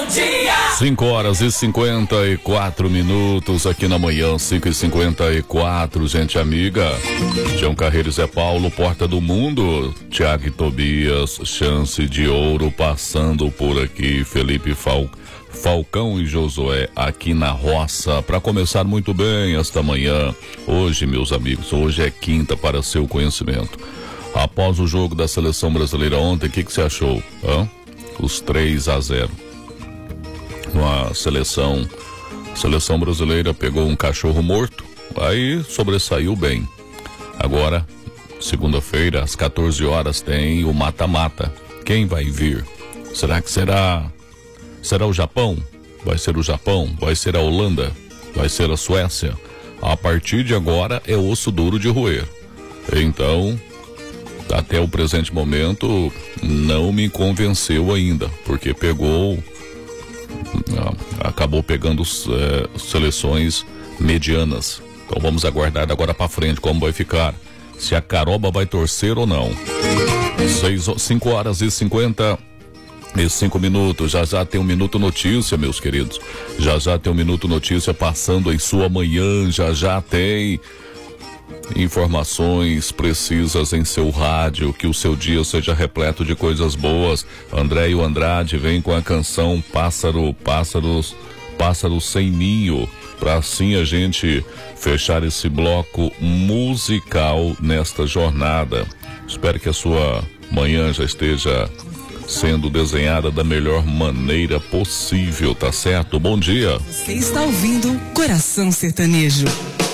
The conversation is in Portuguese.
dia. 5h54 aqui na manhã, 5h54, gente amiga. Tião Carreiro e Zé Paulo, Porta do Mundo. Thiago e Tobias, Chance de Ouro passando por aqui. Felipe Falcão e Josué aqui na roça, para começar muito bem esta manhã. Hoje, meus amigos, hoje é quinta, para seu conhecimento. Após o jogo da seleção brasileira ontem, o que você achou? Os 3-0. A seleção brasileira pegou um cachorro morto, aí sobressaiu bem. Agora, segunda-feira, às 14 horas, tem o mata-mata. Quem vai vir? Será que será o Japão? Vai ser o Japão? Vai ser a Holanda? Vai ser a Suécia? A partir de agora é osso duro de roer. Então, até o presente momento, não me convenceu ainda, porque acabou pegando seleções medianas. Então vamos aguardar agora para frente como vai ficar, se a Caroba vai torcer ou não. 5h55. Já tem um Minuto Notícia, meus queridos. Já tem um Minuto Notícia passando em sua manhã. Já tem informações precisas em seu rádio, que o seu dia seja repleto de coisas boas. Andréio Andrade vem com a canção Pássaro Sem Ninho, para assim a gente fechar esse bloco musical nesta jornada. Espero que a sua manhã já esteja sendo desenhada da melhor maneira possível, tá certo? Bom dia. Você está ouvindo Coração Sertanejo.